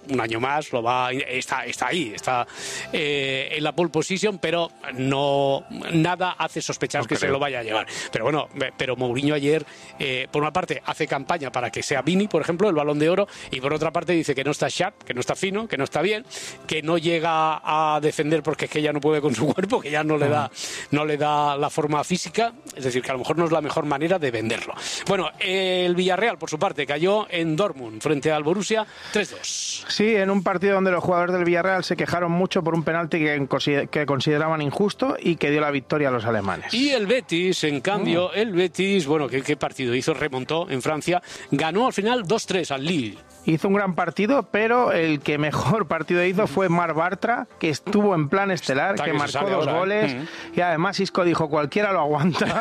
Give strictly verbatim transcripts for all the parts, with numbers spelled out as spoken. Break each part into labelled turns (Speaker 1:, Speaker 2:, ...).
Speaker 1: un año más, lo va está, está ahí, está eh, en la pole position, pero no nada hace sospechar no que creo. se lo vaya a llevar. Pero bueno, pero Mourinho ayer, eh, por una parte, hace campaña para que sea Vini, por ejemplo, el Balón de Oro, y por otra parte dice que no está sharp, que no está fino, que no está bien, que no llega a defender porque es que ya no puede con su cuerpo, que ya no le da, no le da la forma física, es decir, que a lo mejor no es la mejor manera de venderlo. Bueno, eh, el Villarreal, por su parte, cayó en Dortmund frente al Borussia tres dos.
Speaker 2: Sí, en un partido donde los jugadores del Villarreal se quejaron mucho por un penalti que, que consideraban injusto y que dio la victoria a los alemanes.
Speaker 1: Y el Betis, en cambio, mm. el Betis, bueno, ¿qué, qué partido hizo? Remontó en Francia, ganó al final dos tres al Lille.
Speaker 2: Hizo un gran partido, pero el que mejor partido hizo fue Marc Bartra, que estuvo en plan estelar, que, que marcó dos ahora, goles, ¿eh? Y además Isco dijo, cualquiera lo aguanta.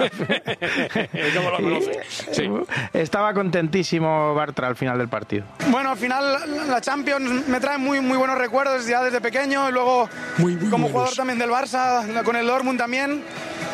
Speaker 1: ¿Cómo lo conoce? Sí.
Speaker 2: Estaba contentísimo Bartra al final del partido.
Speaker 3: Bueno, al final la Champions me trae muy, muy buenos recuerdos ya desde pequeño, y luego muy, muy como buenos. Jugador también del Barça, con el Dortmund también.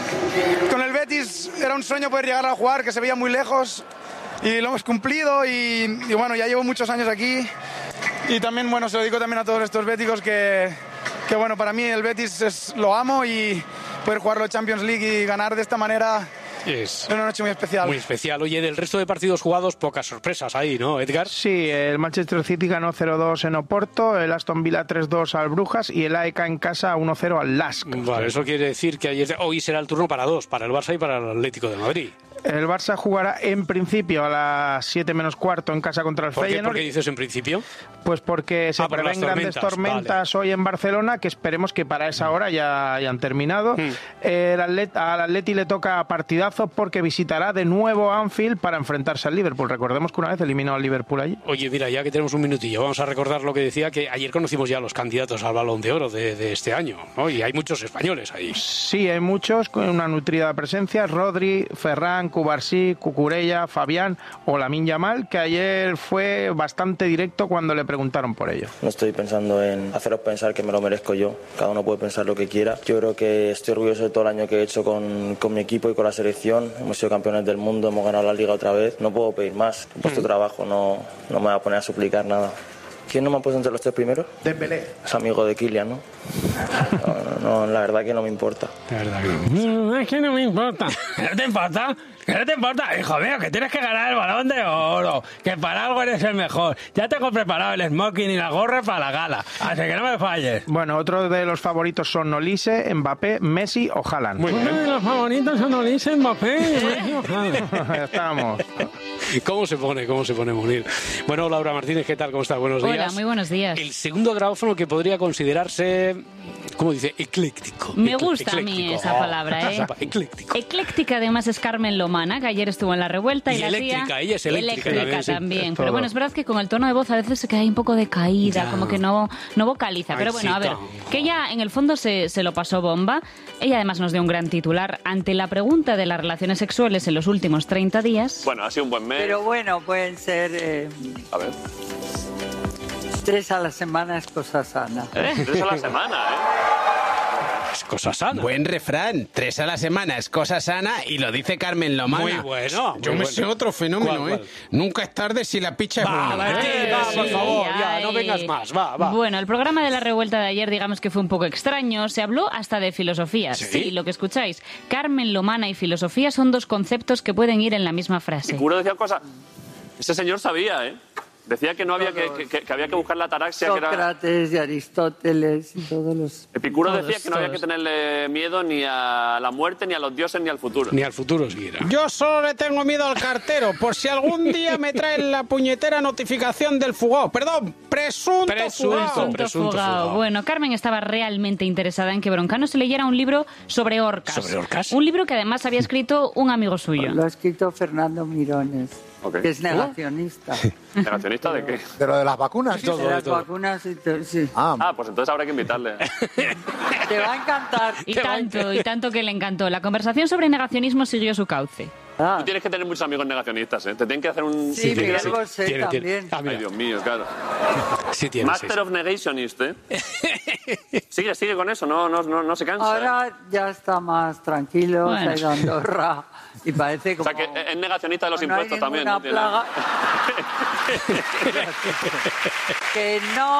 Speaker 3: Con el Betis era un sueño poder llegar a jugar, que se veía muy lejos. Y lo hemos cumplido y, y bueno, ya llevo muchos años aquí y también, bueno, se lo digo también a todos estos béticos que, que bueno, para mí el Betis es, lo amo y poder jugar la Champions League y ganar de esta manera es una noche muy especial.
Speaker 1: Muy especial. Oye, del resto de partidos jugados, pocas sorpresas ahí, ¿no, Edgar?
Speaker 2: Sí, el Manchester City ganó cero dos en Oporto, el Aston Villa tres dos al Brujas y el A E K en casa uno cero al Lask.
Speaker 1: Vale, eso quiere decir que ayer, hoy será el turno para dos, para el Barça y para el Atlético de Madrid.
Speaker 2: El Barça jugará en principio a las siete menos cuarto en casa contra el
Speaker 1: ¿Por
Speaker 2: Feyenoord.
Speaker 1: ¿Por qué dices en principio?
Speaker 2: Pues porque se ah, prevén por grandes tormentas vale. hoy en Barcelona, que esperemos que para esa hora ya hayan terminado. Hmm. El Atlet, al Atleti le toca partidazo porque visitará de nuevo Anfield para enfrentarse al Liverpool. Recordemos que una vez eliminó al Liverpool allí.
Speaker 1: Oye, mira, ya que tenemos un minutillo, vamos a recordar lo que decía, que ayer conocimos ya a los candidatos al Balón de Oro de, de este año, ¿no? Y hay muchos españoles ahí.
Speaker 2: Sí, hay muchos, con una nutrida presencia. Rodri, Ferran, Cubarsí, Cucurella, Fabián o Lamine Yamal, que ayer fue bastante directo cuando le preguntaron por ello.
Speaker 4: No estoy pensando en haceros pensar que me lo merezco yo, cada uno puede pensar lo que quiera. Yo creo que estoy orgulloso de todo el año que he hecho con, con mi equipo y con la selección. Hemos sido campeones del mundo, hemos ganado la Liga otra vez. No puedo pedir más, he puesto mm. trabajo, no, no me voy a poner a suplicar nada. ¿Quién no me ha puesto entre los tres primeros?
Speaker 2: Dembélé.
Speaker 4: Es amigo de Kylian, ¿no? No, no, la verdad que no me importa.
Speaker 1: La verdad que no.
Speaker 5: No, es que no me importa. ¿Qué te importa? ¿Qué no te importa? Hijo mío, que tienes que ganar el Balón de Oro. Que para algo eres el mejor. Ya tengo preparado el smoking y la gorra para la gala. Así que no me falles.
Speaker 2: Bueno, otro de los favoritos son Olise, Mbappé, Messi o Haaland.
Speaker 5: Muy bien. Uno de los favoritos son Olise, Mbappé, Messi o Haaland.
Speaker 2: Estamos.
Speaker 1: ¿Cómo se pone? ¿Cómo se pone, Munir? Bueno, Laura Martínez, ¿qué tal? ¿Cómo estás? Buenos días.
Speaker 6: Hola, muy buenos días.
Speaker 1: El segundo grabófono que podría considerarse, ¿cómo dice? Ecléctico.
Speaker 6: Me gusta Ecléctico. a mí esa palabra, ¿eh?
Speaker 1: Ecléctico.
Speaker 6: Ecléctica, además, es Carmen Lomana, que ayer estuvo en La Revuelta. Y,
Speaker 1: y
Speaker 6: la
Speaker 1: eléctrica,
Speaker 6: tía,
Speaker 1: ella es eléctrica,
Speaker 6: eléctrica
Speaker 1: también.
Speaker 6: también. Sí. Pero bueno, es verdad que con el tono de voz a veces se queda un poco decaída, ya. como que no, no vocaliza. Pero bueno, a ver, que ella en el fondo se, se lo pasó bomba. Ella además nos dio un gran titular ante la pregunta de las relaciones sexuales en los últimos treinta días.
Speaker 7: Bueno, ha sido un buen mes.
Speaker 8: Pero bueno, pueden ser... Eh...
Speaker 7: A ver...
Speaker 8: Tres a la semana es cosa sana.
Speaker 7: ¿Eh? Tres a la semana, ¿eh?
Speaker 1: Es cosa sana.
Speaker 5: Buen refrán. Tres a la semana es cosa sana y lo dice Carmen Lomana.
Speaker 1: Muy bueno.
Speaker 5: Yo
Speaker 1: muy
Speaker 5: me
Speaker 1: bueno.
Speaker 5: sé otro fenómeno,
Speaker 1: ¿Cuál, cuál?
Speaker 5: ¿eh? Nunca es tarde si la picha es
Speaker 1: va,
Speaker 5: buena.
Speaker 1: Va,
Speaker 5: ¿eh?
Speaker 1: va, por
Speaker 6: sí,
Speaker 1: favor,
Speaker 6: ay.
Speaker 1: ya, no vengas más. Va, va.
Speaker 6: Bueno, el programa de La Revuelta de ayer, digamos que fue un poco extraño. Se habló hasta de filosofía.
Speaker 1: Sí,
Speaker 6: sí lo que escucháis. Carmen Lomana y filosofía son dos conceptos que pueden ir en la misma frase.
Speaker 7: Epicuro decía cosas... Ese señor sabía, ¿eh? Decía que no había que, que, que había que buscar la ataraxia.
Speaker 8: Sócrates
Speaker 7: que era...
Speaker 8: y Aristóteles y todos los...
Speaker 7: Epicuro
Speaker 8: todos,
Speaker 7: decía que no
Speaker 8: todos.
Speaker 7: había que tenerle miedo ni a la muerte, ni a los dioses, ni al futuro.
Speaker 1: Ni al futuro siquiera.
Speaker 5: Yo solo le tengo miedo al cartero, por si algún día me traen la puñetera notificación del fugado. Perdón, presunto,
Speaker 1: presunto
Speaker 5: fugado.
Speaker 6: Presunto
Speaker 1: Presunto
Speaker 6: fugado.
Speaker 1: fugado.
Speaker 6: Bueno, Carmen estaba realmente interesada en que Broncano se leyera un libro sobre orcas.
Speaker 1: ¿Sobre orcas?
Speaker 6: Un libro que además había escrito un amigo suyo.
Speaker 8: Lo ha escrito Fernando Mirones,
Speaker 7: Okay.
Speaker 8: que es negacionista.
Speaker 7: ¿Negacionista de qué?
Speaker 9: ¿De lo de las vacunas?
Speaker 8: De las vacunas y todo, sí.
Speaker 9: Ah,
Speaker 7: Ah, pues entonces habrá que invitarle.
Speaker 8: Te va a encantar.
Speaker 6: Y tanto, y tanto que le encantó. La conversación sobre negacionismo siguió su cauce.
Speaker 8: Ah.
Speaker 7: Tú tienes que tener muchos amigos negacionistas, ¿eh? Te tienen que hacer un...
Speaker 8: Sí,
Speaker 7: tiene
Speaker 8: Miguel
Speaker 7: que-
Speaker 8: Bosé
Speaker 1: Tiene, tiene.
Speaker 8: también.
Speaker 1: Ah, mira.
Speaker 7: Ay, Dios mío, claro.
Speaker 1: Sí tiene,
Speaker 7: Master
Speaker 1: sí,
Speaker 7: of Negationist, ¿eh? Sigue, sigue con eso, no, no, no, no se cansa. ¿eh?
Speaker 8: Ahora ya está más tranquilo,
Speaker 6: Bueno.
Speaker 8: se ha ido a Andorra y parece
Speaker 7: O
Speaker 8: como...
Speaker 7: sea, que es negacionista de los
Speaker 8: no hay
Speaker 7: impuestos también,
Speaker 8: ninguna
Speaker 7: ¿no? Tiene-
Speaker 8: plaga. Que no...